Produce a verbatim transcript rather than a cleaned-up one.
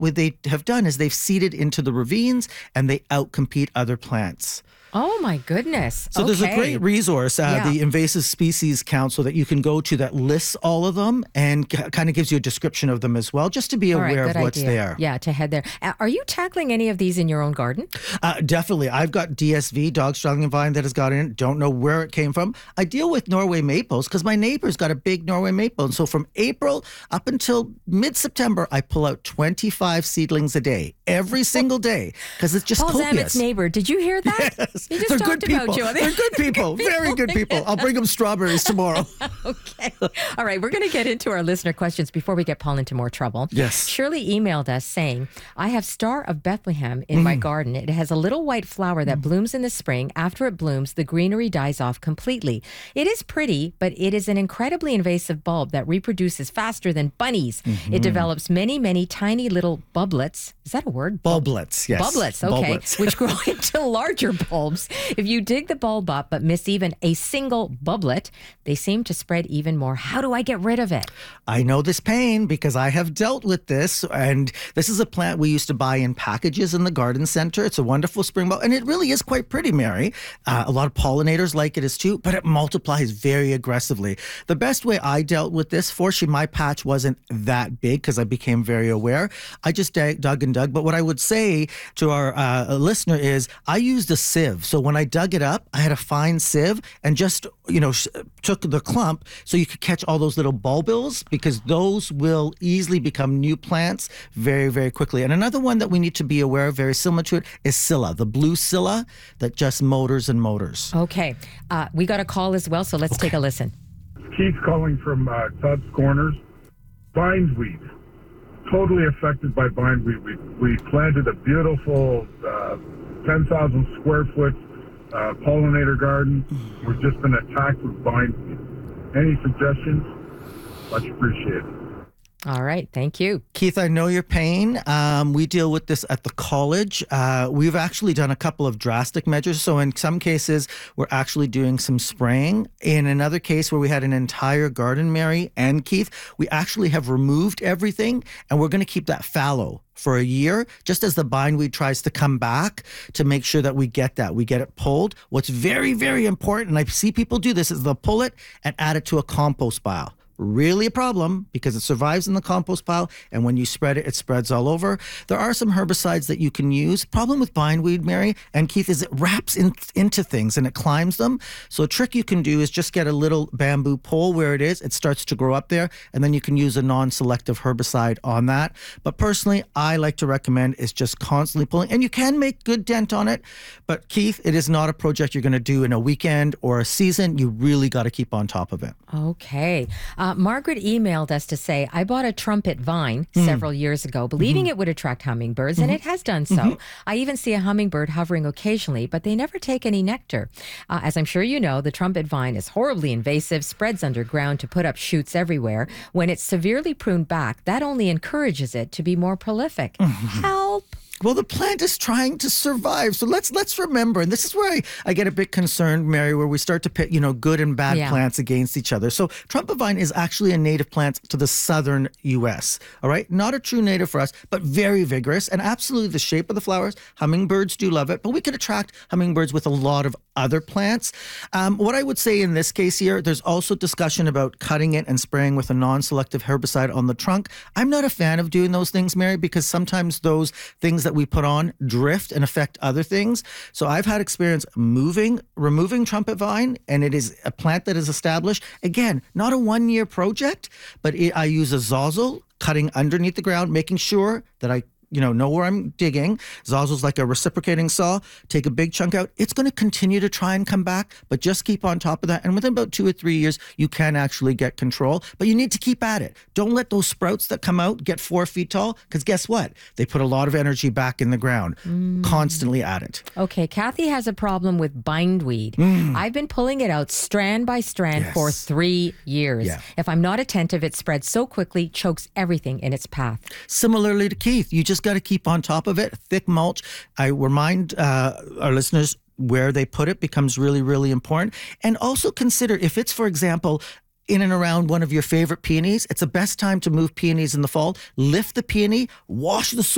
what they have done is they've seeded into the ravines and they outcompete other plants. Oh, my goodness. So okay. there's a great resource, uh, yeah. the Invasive Species Council, that you can go to that lists all of them and c- kind of gives you a description of them as well, just to be All aware right, of what's idea. there. Yeah, to head there. Uh, are you tackling any of these in your own garden? Uh, definitely. I've got D S V, Dog Strangling Vine, that has got in. Don't know where it came from. I deal with Norway maples because my neighbor's got a big Norway maple. And so from April up until mid-September, I pull out twenty-five seedlings a day, every single day, because it's just Paul copious. Zammett's neighbor. Did you hear that? Yes. He just They're talked good about people. you. They're good people. Very good people. I'll bring them strawberries tomorrow. Okay. All right. We're going to get into our listener questions before we get Paul into more trouble. Yes. Shirley emailed us saying, I have Star of Bethlehem in mm. my garden. It has a little white flower that mm. blooms in the spring. After it blooms, the greenery dies off completely. It is pretty, but it is an incredibly invasive bulb that reproduces faster than bunnies. Mm-hmm. It develops many, many tiny little bublets. Is that a word? Bulblets, yes. Bublets, okay. Bulblets. Which grow into larger bulbs. If you dig the bulb up but miss even a single bubblet, they seem to spread even more. How do I get rid of it? I know this pain because I have dealt with this, and this is a plant we used to buy in packages in the garden center. It's a wonderful spring bulb, and it really is quite pretty, Mary. Uh, a lot of pollinators like it as too, but it multiplies very aggressively. The best way I dealt with this, fortunately my patch wasn't that big because I became very aware. I just dug, dug and dug, but what I would say to our uh, listener is I used a sieve. So when I dug it up, I had a fine sieve and just, you know, sh- took the clump so you could catch all those little bulbils, because those will easily become new plants very, very quickly. And another one that we need to be aware of, very similar to it, is Scilla, the blue Scilla that just motors and motors. Okay. Uh, we got a call as well, so let's okay. take a listen. Keith calling from uh, Tubbs Corners. Bindweed. Totally affected by bindweed. We, we planted a beautiful uh, ten thousand square foot uh, pollinator garden. We've just been attacked with bindweed. Any suggestions? Much appreciated. All right. Thank you. Keith, I know your pain. Um, we deal with this at the college. Uh, we've actually done a couple of drastic measures. So in some cases, we're actually doing some spraying. In another case where we had an entire garden, Mary and Keith, we actually have removed everything, and we're going to keep that fallow for a year, just as the bindweed tries to come back, to make sure that we get that. We get it pulled. What's very, very important, and I see people do this, is they'll pull it and add it to a compost pile. Really a problem because it survives in the compost pile, and when you spread it, it spreads all over. There are some herbicides that you can use. Problem with bindweed, Mary and Keith, is it wraps in, into things and it climbs them. So a trick you can do is just get a little bamboo pole where it is. It starts to grow up there, and then you can use a non-selective herbicide on that. But personally, I like to recommend is just constantly pulling, and you can make good dent on it. But Keith, it is not a project you're going to do in a weekend or a season. You really got to keep on top of it. Okay. Uh, Margaret emailed us to say, I bought a trumpet vine mm. several years ago, believing mm-hmm. it would attract hummingbirds, mm-hmm. and it has done so. Mm-hmm. I even see a hummingbird hovering occasionally, but they never take any nectar. Uh, as I'm sure you know, the trumpet vine is horribly invasive, spreads underground to put up shoots everywhere. When it's severely pruned back, that only encourages it to be more prolific. Mm-hmm. Help! Well, the plant is trying to survive. So let's let's remember, and this is where I, I get a bit concerned, Mary, where we start to pit, you know, good and bad yeah. plants against each other. So trumpet vine is actually a native plant to the southern U S, all right? Not a true native for us, but very vigorous, and absolutely the shape of the flowers. Hummingbirds do love it, but we could attract hummingbirds with a lot of other plants. Um, what I would say in this case here, there's also discussion about cutting it and spraying with a non-selective herbicide on the trunk. I'm not a fan of doing those things, Mary, because sometimes those things that we put on drift and affect other things. So I've had experience moving, removing trumpet vine, and it is a plant that is established. Again, not a one-year project, but it, I use a Zazzle, cutting underneath the ground, making sure that I you know, know where I'm digging. Zazzle's like a reciprocating saw. Take a big chunk out. It's going to continue to try and come back, but just keep on top of that. And within about two or three years, you can actually get control, but you need to keep at it. Don't let those sprouts that come out get four feet tall, because guess what? They put a lot of energy back in the ground. Mm. Constantly at it. Okay, Kathy has a problem with bindweed. Mm. I've been pulling it out strand by strand yes. for three years. Yeah. If I'm not attentive, it spreads so quickly, chokes everything in its path. Similarly to Keith, you just got to keep on top of it. Thick mulch. I remind uh, our listeners where they put it becomes really, really important. And also consider if it's, for example, in and around one of your favorite peonies, it's the best time to move peonies in the fall. Lift the peony, wash the soil.